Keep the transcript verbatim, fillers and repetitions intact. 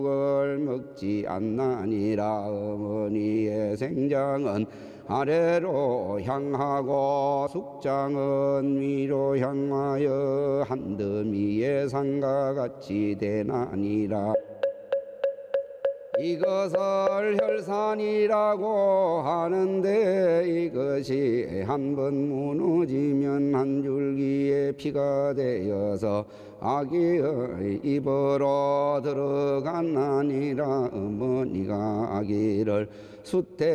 을 먹지 않나니라. 어머니의 생장은 아래로 향하고 숙장은 위로 향하여 한더미의 산과 같이 되나니라. 이것을 혈산이라고 하는데 이것이 한번 무너지면 한 줄기의 피가 되어서 아기의 입으로 들어가나니라. 어머니가 아기를 수태